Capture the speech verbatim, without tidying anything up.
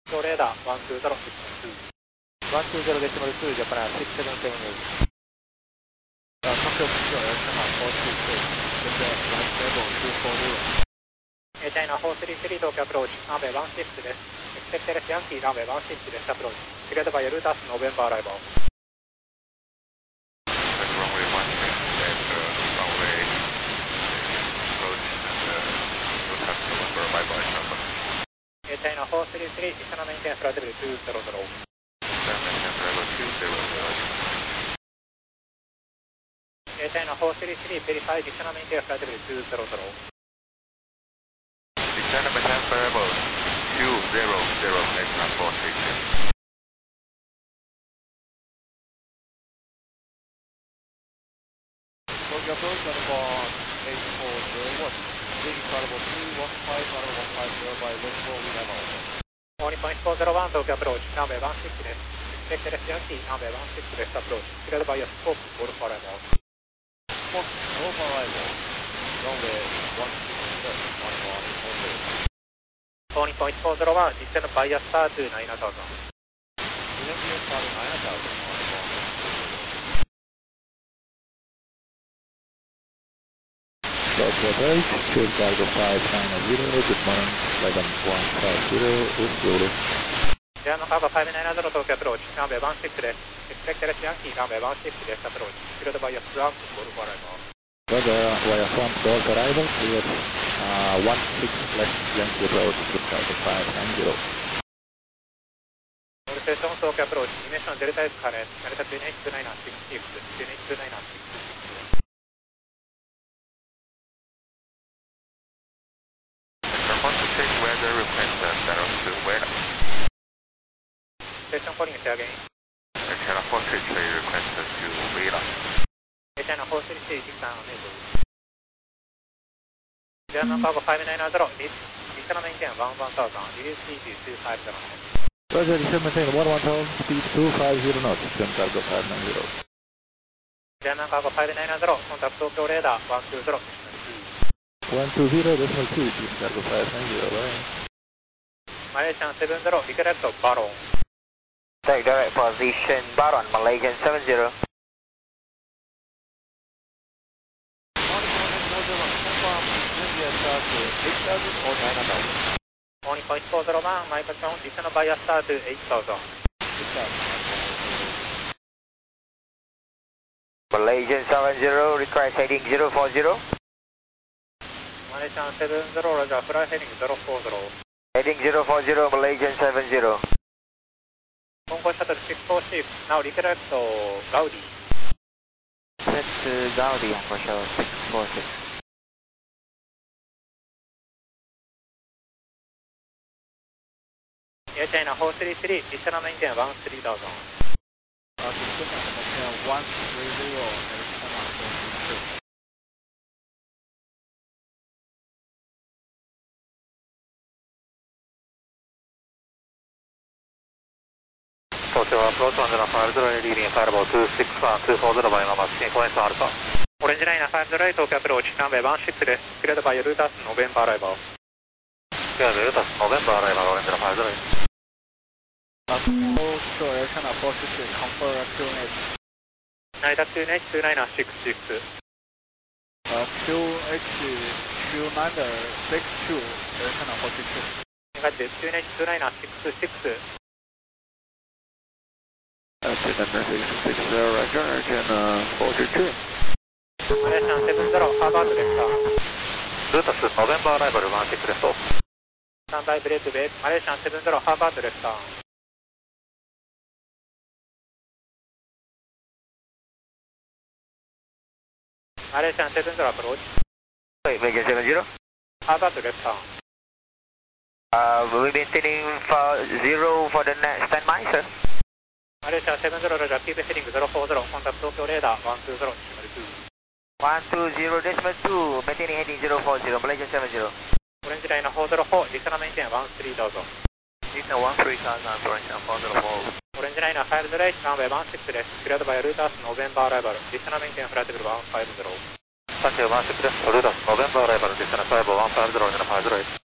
東レーダーワンツーゼロ、 ワンツーゼロデシマルツー、ジャパンシックスセブンセブンエイト。Uh, Tokyo Control, Air China four three three, Japan flight level two four zero. China four three three 東京アプローチ、ランウェイワンシックスです。エクセプテレスヤンキー、ランウェイワンシックスです。アプローチ。クリアドバイルータス、ノーベンバーアライバー。 Runway one six and uh, runway approach and uh, Lutas November arrival at Alpha. China four three three, China maintain flight level two zero zero. China maintain flight level two zero zero. China four three three, verify China maintain flight level two zero zero. China maintain flight level two zero zero, China four three three. Tokyo approach Airborne eight four zero one, wind level three one five, level one five zero by wind four level. Morning point four zero one 東京アプローチ、ランウェイワンシックスです。エクセプテレスヤンキー、ランウェイワンシックスです。アプローチ。クリアドバイアスコープ、ゴルフアライバー。 Fox Nova arrival, runway one six seven, one one four zero. Morning point four zero one、実践のバイアスタートゥナイナタウザン。 Columbia Star nine thousand, one one. Tokyo approach, Shield Cargo five nine zero, good morning, eleven one five zero, is Zulu. ジャーマンカーゴファイブナインゼロ東京アプローチ、ランウェイワンシックスです。エクセプテレスヤンキー、ランウェイワンシックスです。アプローチ。クリアドバイアスワン、ゴルフアライバー。 Weather via front Golf arrival, clear uh, one six left Yankee approach, Shield Cargo five nine zero. オルセーション東京アプローチ、イメーションデルタエスカレー、成田ツーエイトツーナインシックスシックス、ツーエイトツーナインシックスシックス。 From one to six weather request uh, settle to weather. ステーションコーリングしてあげん。 China four three three request to weather. エチャイナフォースリースリー、シックスアンメイト。ジャーマンカーゴファイブナインゼロ、リスナメインテンワンワンタウザン、リリーススピードツーファイブゼロ。 Roger, descend maintain one one thousand, speed two five zero knots, Shield Cargo five nine zero. ジャーマンカーゴファイブナインゼロ、コンタクト東京レーダーワンツーゼロ。 one two zero decimal two, Shield Cargo five nine zero, right? マレーシアンセブンゼロ、リクレクトバロン。 Take direct position, Baron, Malaysian seven zero. Morning point four zero one、マイクション、リスのバイアスタートゥエイトタウザン。 Malaysian seven zero, request heading zero four zero. マレーシアンセブンゼロ、ロジャー、フライヘディングゼロフォーゼロ。 Heading zero four zero, Malaysian seven zero. 香港シャトルシックスフォーシックス、なおリクレクトガウディ。 Set to Gaudi, Hong Kong Shuttle six four six. エチャイナフォースリースリー、リスナメインテンワンスリータウザン。 Uh, descend maintain one three zero, Air China four three three. Tokyo approach one zero five zero, leading fireball two six one two four zero by Mama, information Alpha. オレンジライナーファイブゼロエイト東京アプローチ、ランウェイワンシックスです。クリアドバイルータスノーベンバーアライバー。 Clear Lutas November arrival, Orange five zero eight. Also, Air China four six three, confirm Q H. 成田ツーエイトツーナインシックスシックス。 Uh, Q H two nine six two, Air China four six three. がツーエイトツーナインシックスシックス。 Uh, six zero, Roger, Air China four three three. マレーシアンセブンゼロ、ハーバードでした。 Lutas November arrival one sixですと。 スタンバイブレークベース、マレーシアンセブンゼロ、ハーバードでした。マレーシアンセブンゼロアプローチ。 Wait, Malaysian seven zero. ハーバードでした。 Uh, we'll be maintaining for zero for the next ten miles, sir. マレーシアンセブンゼロ、ロジャー、キープヘディングゼロフォーゼロ、コンタクト東京レーダーワンツーゼロ、シマルツー。 one two zero decimal two, maintaining heading zero four zero, Malaysian seven zero. オレンジライナーフォーゼロフォー、リスナメインテンワンスリーどうぞ。 リスナone three thousand, Orange four zero four. オレンジライナーファイブゼロエイト、ランウェイワンシックスです。クリアドバイルータスノーベンバーアライバル、リスナメインテンフライトビルワンファイブゼロ。 Tokyo one sixです。Lutas November arrival, Listener five one five zero, Orange five zero eight.